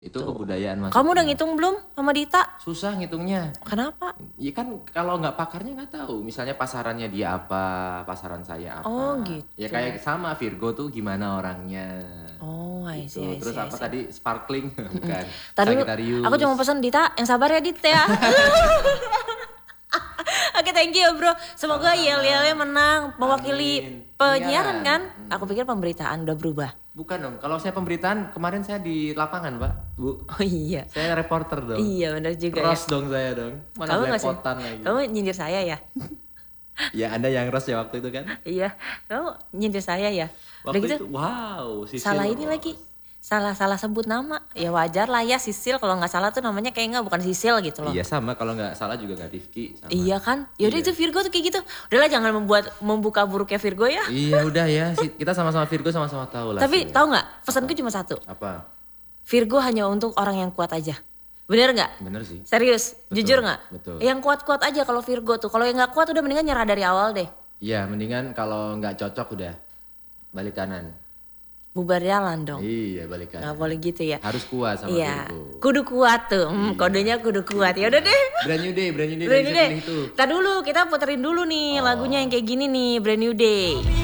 Itu Tuh. kebudayaan Kamu udah masuknya. ngitung belum sama Dita? Susah ngitungnya. Kenapa? Ya kan kalau nggak pakarnya nggak tahu. Misalnya pasarannya dia apa, pasaran saya Oh apa. gitu. Ya kayak sama Virgo tuh gimana orangnya. Oh, I Gitu. see, I Terus see, I apa see. tadi sparkling bukan. Tadi Sagittarius. aku cuma pesan Dita yang sabar ya Dit ya. Oke, thank you bro. Semoga YL-nya menang mewakili Amin. penyiaran Iya. kan? Aku pikir pemberitaan udah berubah. Bukan dong. Kalau saya pemberitaan kemarin saya di lapangan Pak, Bu. Oh iya. Saya reporter dong. Iya benar juga Ros ya. dong saya dong. Mana Kamu nggak sih? belepotan lagi. Kamu nyindir saya ya? Ya Anda yang ros ya waktu itu kan. Iya. Kamu nyindir saya ya? Udah Waktu gitu itu wow. Sisil salah ini Ros. lagi. Salah sebut nama. Ya wajar lah ya Sisil, kalau nggak salah tuh namanya kayak nggak bukan Sisil gitu loh. Iya sama kalau nggak salah juga nggak Rifki sama. Iya kan? Yaudah Iya. itu Virgo tuh kayak gitu. Udahlah jangan membuka buruknya Virgo ya. Iya udah ya, kita sama-sama Virgo sama-sama tahu lah. Tapi sih. tahu nggak? Pesanku cuma satu. Apa? Virgo hanya untuk orang yang kuat aja. Bener nggak? Bener sih. Serius, Betul, jujur nggak? betul. Yang kuat-kuat aja kalau Virgo tuh. Kalau yang nggak kuat udah mendingan nyerah dari awal deh. Iya, mendingan kalau nggak cocok udah balik kanan. Bubar jalan dong. Iya, balik kanan. Nggak boleh gitu ya. Harus kuat sama Iya. Virgo. Kudu kuat tuh. Kodenya kudu kuat. Ya udah deh. Brand New Day, Brand New Day. Brand nggak New bisa Day. pilih itu. Ntar dulu kita puterin dulu nih lagunya yang kayak gini nih, Brand New Day.